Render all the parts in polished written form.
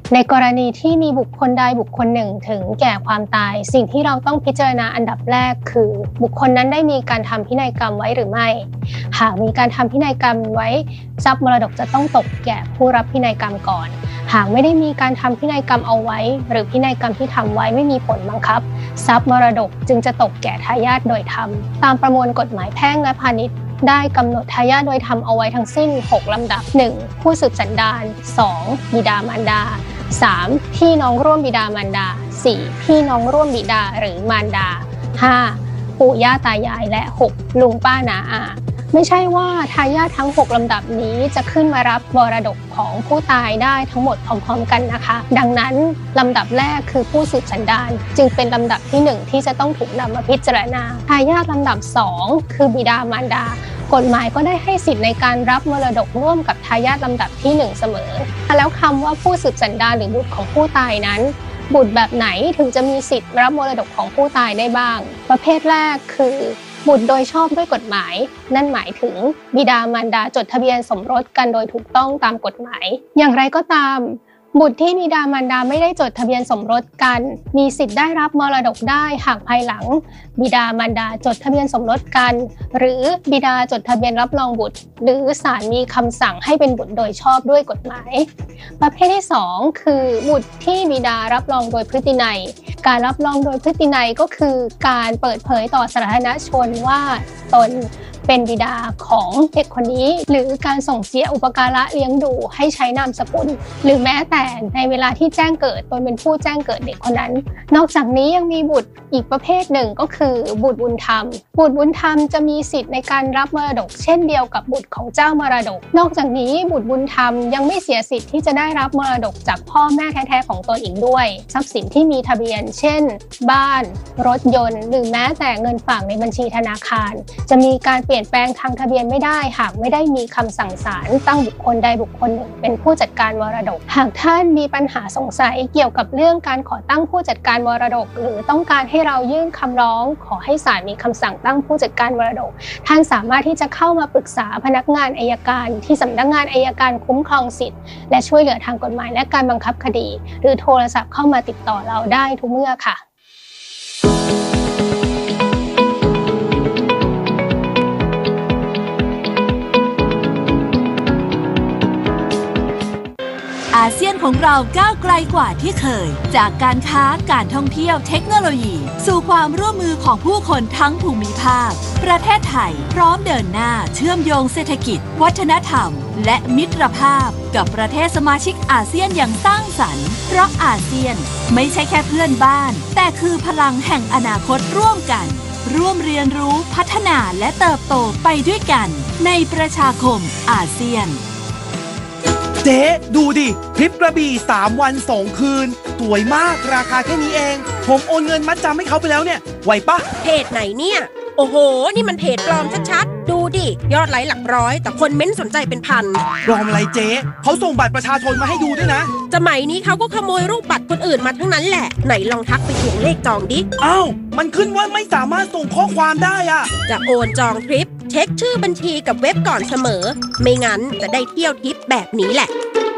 ในกรณีที่มีบุคคลใดบุคคลหนึ่งถึงแก่ความตายสิ่งที่เราต้องพิจารณาอันดับแรกคือบุคคลนั้นได้มีการทำพินัยกรรมไว้หรือไม่หากมีการทำพินัยกรรมไว้ทรัพย์มรดกจะต้องตกแก่ผู้รับพินัยกรรมก่อนหากไม่ได้มีการทำพินัยกรรมเอาไว้หรือพินัยกรรมที่ทำไว้ไม่มีผลบังคับทรัพย์มรดกจึงจะตกแก่ทายาทโดยธรรมตามประมวลกฎหมายแพ่งและพาณิชย์ได้กำหนดทายาทโดยธรรมเอาไว้ทั้งสิ้น6ลำดับ 1. ผู้สืบสันดาน 2. บิดามารดา 3. พี่น้องร่วมบิดามารดา 4. พี่น้องร่วมบิดาหรือมารดา 5. ปู่ย่าตายายและ 6. ลุงป้าน้าอาไม่ใช่ว่าทายาททั้ง6ลำดับนี้จะขึ้นมารับมรดกของผู้ตายได้ทั้งหมดพร้อมๆกันนะคะดังนั้นลำดับแรกคือผู้สืบสันดานจึงเป็นลำดับที่1ที่จะต้องถูกนำมาพิจารณาทายาทลำดับ2คือบิดามารดากฎหมายก็ได้ให้สิทธิ์ในการรับมรดกร่วมกับทายาทลำดับที่1เสมอแล้วคำว่าผู้สืบสันดานหรือบุตรของผู้ตายนั้นบุตรแบบไหนถึงจะมีสิทธิ์รับมรดกของผู้ตายได้บ้างประเภทแรกคือบุตรโดยชอบด้วยกฎหมายนั่นหมายถึงบิดามารดาจดทะเบียนสมรสกันโดยถูกต้องตามกฎหมายอย่างไรก็ตามบุตรที่บิดามารดาไม่ได้จดทะเบียนสมรสกันมีสิทธิ์ได้รับมรดกได้หากภายหลังบิดามารดาจดทะเบียนสมรสกันหรือบิดาจดทะเบียนรับรองบุตรหรือศาลมีคำสั่งให้เป็นบุตรโดยชอบด้วยกฎหมายประเภทที่2คือบุตรที่บิดารับรองโดยพฤตินัยการรับรองโดยพฤตินัยก็คือการเปิดเผยต่อสาธารณชนว่าตนเป็นบิดาของเด็กคนนี้หรือการส่งเสียอุปการะเลี้ยงดูให้ใช้นามสกุลหรือแม้แต่ในเวลาที่แจ้งเกิดตนเป็นผู้แจ้งเกิดเด็กคนนั้นนอกจากนี้ยังมีบุตรอีกประเภทหนึ่งก็คือบุตรบุญธรรมบุตรบุญธรรมจะมีสิทธิ์ในการรับมรดกเช่นเดียวกับบุตรของเจ้ามรดกนอกจากนี้บุตรบุญธรรมยังไม่เสียสิทธิ์ที่จะได้รับมรดกจากพ่อแม่แท้ๆของตนอีกด้วยทรัพย์สินที่มีทะเบียนเช่นบ้านรถยนต์หรือแม้แต่เงินฝากในบัญชีธนาคารจะมีการเปลี่ยนแปลงทางทะเบียนไม่ได้หากไม่ได้มีคำสั่งศาลตั้งบุคคลใดบุคคลหนึ่งเป็นผู้จัดการมรดกหากท่านมีปัญหาสงสัยเกี่ยวกับเรื่องการขอตั้งผู้จัดการมรดกหรือต้องการให้เรายื่นคำร้องขอให้ศาลมีคำสั่งตั้งผู้จัดการมรดกท่านสามารถที่จะเข้ามาปรึกษาพนักงานอัยการที่สำนักงานอัยการคุ้มครองสิทธิ์และช่วยเหลือทางกฎหมายและการบังคับคดีหรือโทรศัพท์เข้ามาติดต่อเราได้ทุกเมื่อค่ะอาเซียนของเราก้าวไกลกว่าที่เคยจากการค้าการท่องเที่ยวเทคโนโลยีสู่ความร่วมมือของผู้คนทั้งภูมิภาคประเทศไทยพร้อมเดินหน้าเชื่อมโยงเศรษฐกิจวัฒนธรรมและมิตรภาพกับประเทศสมาชิกอาเซียนอย่างสร้างสรรค์เพราะอาเซียนไม่ใช่แค่เพื่อนบ้านแต่คือพลังแห่งอนาคตร่วมกันร่วมเรียนรู้พัฒนาและเติบโตไปด้วยกันในประชาคมอาเซียนเจ๊ดูดิทริปกระบี่3วัน2คืนสวยมากราคาแค่นี้เองผมโอนเงินมัดจำให้เขาไปแล้วเนี่ยไหวปะเพจไหนเนี่ยโอ้โหนี่มันเพจปลอมชัดๆดูดิยอดไลค์หลักร้อยแต่คนเม้นสนใจเป็นพันปลอมอะไรเจ๊เขาส่งบัตรประชาชนมาให้ดูด้วยนะสมัยนี้เขาก็ขโมยรูปบัตรคนอื่นมาทั้งนั้นแหละไหนลองทักไปทวงเลขจองดิอ้าวมันขึ้นว่าไม่สามารถส่งข้อความได้อะจะโอนจองทริปเช็คชื่อบัญชีกับเว็บก่อนเสมอไม่งั้นจะได้เที่ยวทิปแบบนี้แหละ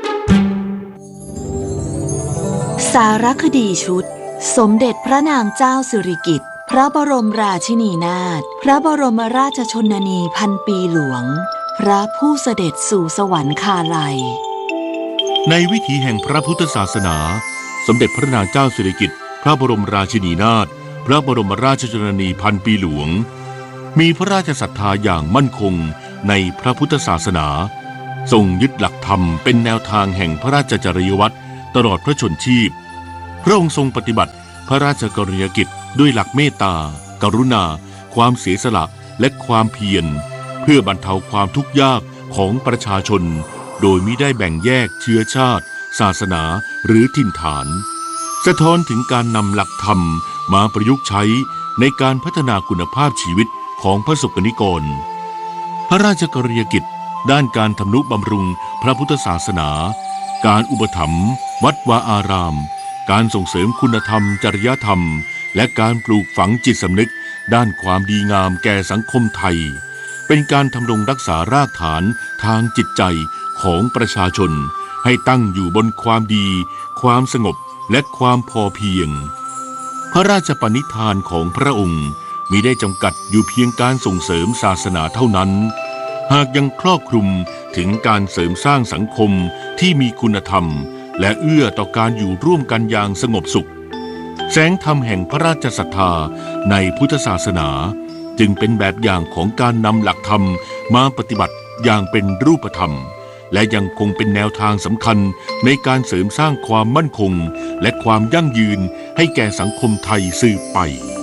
สารคดีชุดสมเด็จพระนางเจ้าสิริกิติ์พระบรมราชินีนาถพระบรมราชชนนีพันปีหลวงพระผู้เสด็จสู่สวรรคาลัยในวิถีแห่งพระพุทธศาสนาสมเด็จพระนางเจ้าสิริกิติ์พระบรมราชินีนาถพระบรมราชชนนีพันปีหลวงมีพระราชศรัทธาอย่างมั่นคงในพระพุทธศาสนาทรงยึดหลักธรรมเป็นแนวทางแห่งพระราชจริยวัตรตลอดพระชนชีพพระองค์ทรงปฏิบัติพระราชกรณียกิจด้วยหลักเมตตากรุณาความเสียสละและความเพียรเพื่อบรรเทาความทุกข์ยากของประชาชนโดยมิได้แบ่งแยกเชื้อชาติศาสนาหรือถิ่นฐานสะท้อนถึงการนำหลักธรรมมาประยุกต์ใช้ในการพัฒนาคุณภาพชีวิตของพระสงฆ์นิกรพระราชกรณียกิจด้านการทำนุบำรุงพระพุทธศาสนาการอุปถัมภ์วัดวาอารามการส่งเสริมคุณธรรมจริยธรรมและการปลูกฝังจิตสำนึกด้านความดีงามแก่สังคมไทยเป็นการทำรงรักษารากฐานทางจิตใจของประชาชนใให้ตั้งอยู่บนความดี ความสงบและความพอเพียงพระราชปณิธานของพระองค์มิได้จำกัดอยู่เพียงการส่งเสริมศาสนาเท่านั้นหากยังครอบคลุมถึงการเสริมสร้างสังคมที่มีคุณธรรมและเอื้อต่อการอยู่ร่วมกันอย่างสงบสุขแสงธรรมแห่งพระราชศรัทธาในพุทธศาสนาจึงเป็นแบบอย่างของการนำหลักธรรมมาปฏิบัติอย่างเป็นรูปธรรมและยังคงเป็นแนวทางสำคัญในการเสริมสร้างความมั่นคงและความยั่งยืนให้แก่สังคมไทยสืบไป